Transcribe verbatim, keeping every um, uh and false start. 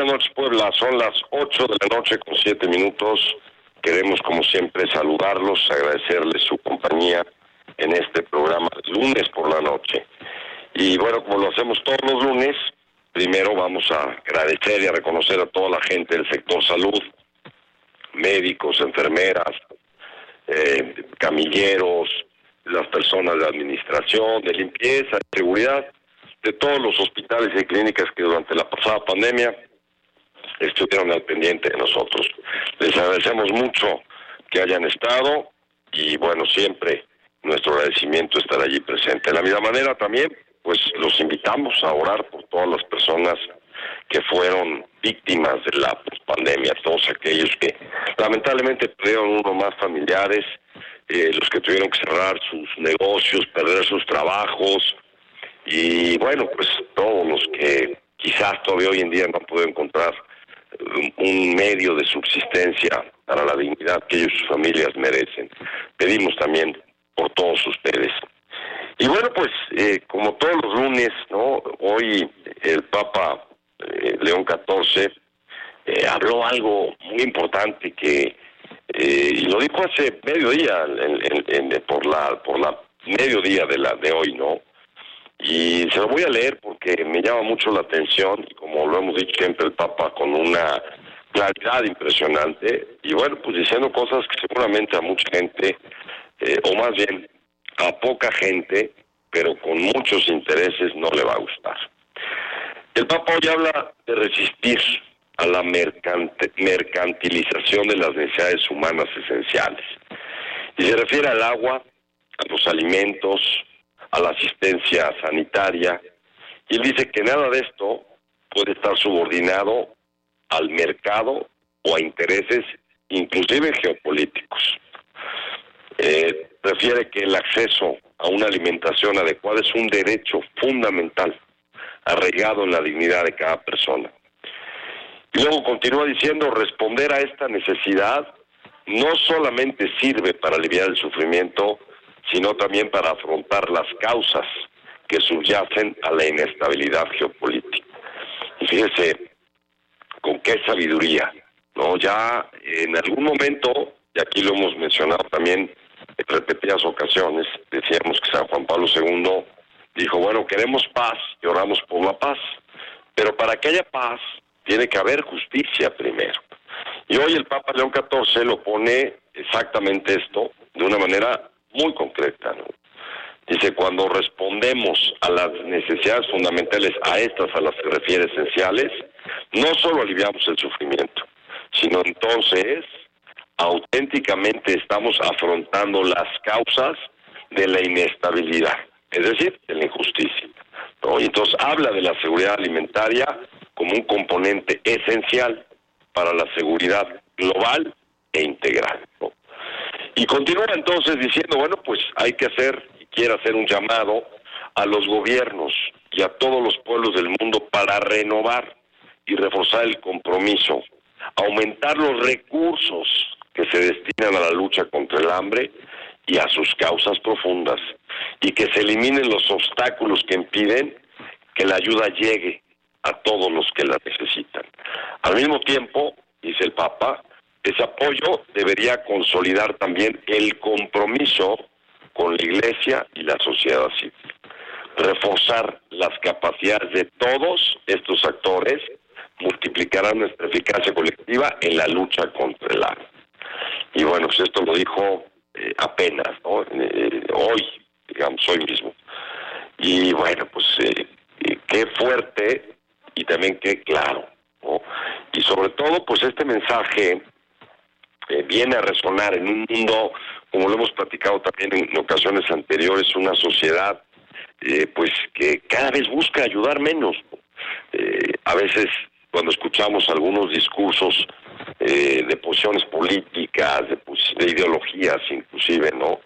buenas noches, Puebla. Son las ocho de la noche con siete minutos. Queremos, como siempre, saludarlos, agradecerles su compañía en este programa lunes por la noche. Y bueno, como lo hacemos todos los lunes, primero vamos a agradecer y a reconocer a toda la gente del sector salud, médicos, enfermeras, eh, camilleros, las personas de administración, de limpieza, de seguridad, de todos los hospitales y clínicas que durante la pasada pandemia estuvieron al pendiente de nosotros. Les agradecemos mucho que hayan estado y bueno, siempre nuestro agradecimiento estar allí presente. De la misma manera también, pues los invitamos a orar por todas las personas que fueron víctimas de la pandemia, todos aquellos que lamentablemente perdieron uno más familiares, eh, los que tuvieron que cerrar sus negocios, perder sus trabajos, y bueno, pues todos los que quizás todavía hoy en día no han podido encontrar un medio de subsistencia para la dignidad que ellos y sus familias merecen. Pedimos también por todos ustedes. Y bueno, pues eh, como todos los lunes, ¿no? Hoy el Papa eh, León catorce eh, habló algo muy importante que eh, y lo dijo hace mediodía, en, en, en, por la por la mediodía de la de hoy, ¿no? Y se lo voy a leer porque me llama mucho la atención, y como lo hemos dicho siempre, el Papa con una claridad impresionante, y bueno, pues diciendo cosas que seguramente a mucha gente, eh, o más bien a poca gente, pero con muchos intereses, no le va a gustar. El Papa hoy habla de resistir a la mercant- mercantilización de las necesidades humanas esenciales, y se refiere al agua, a los alimentos, a la asistencia sanitaria, y él dice que nada de esto puede estar subordinado al mercado o a intereses inclusive geopolíticos. Eh, refiere que el acceso a una alimentación adecuada es un derecho fundamental, arraigado en la dignidad de cada persona. Y luego continúa diciendo, responder a esta necesidad no solamente sirve para aliviar el sufrimiento, sino también para afrontar las causas que subyacen a la inestabilidad geopolítica. Y fíjese con qué sabiduría, ¿no? Ya en algún momento, y aquí lo hemos mencionado también en repetidas ocasiones, decíamos que San Juan Pablo segundo dijo, bueno, queremos paz y oramos por la paz, pero para que haya paz tiene que haber justicia primero. Y hoy el Papa León catorce lo pone exactamente esto de una manera muy concreta, ¿no? Dice, cuando respondemos a las necesidades fundamentales, a estas a las que refiere esenciales, no solo aliviamos el sufrimiento, sino entonces auténticamente estamos afrontando las causas de la inestabilidad, es decir, de la injusticia, ¿no? Y entonces habla de la seguridad alimentaria como un componente esencial para la seguridad global e integral, ¿no? Y continúa entonces diciendo, bueno, pues hay que hacer, y quiere hacer un llamado a los gobiernos y a todos los pueblos del mundo para renovar y reforzar el compromiso, aumentar los recursos que se destinan a la lucha contra el hambre y a sus causas profundas, y que se eliminen los obstáculos que impiden que la ayuda llegue a todos los que la necesitan. Al mismo tiempo, dice el Papa, ese apoyo debería consolidar también el compromiso con la Iglesia y la sociedad civil. Reforzar las capacidades de todos estos actores multiplicará nuestra eficacia colectiva en la lucha contra el hambre. Y bueno, pues esto lo dijo eh, apenas, ¿no? Eh, hoy, digamos, hoy mismo. Y bueno, pues eh, eh, qué fuerte y también qué claro, ¿no? Y sobre todo, pues este mensaje Eh, viene a resonar en un mundo, como lo hemos platicado también en ocasiones anteriores, una sociedad eh, pues que cada vez busca ayudar menos. Eh, a veces cuando escuchamos algunos discursos eh, de posiciones políticas, de, de ideologías inclusive, ¿no?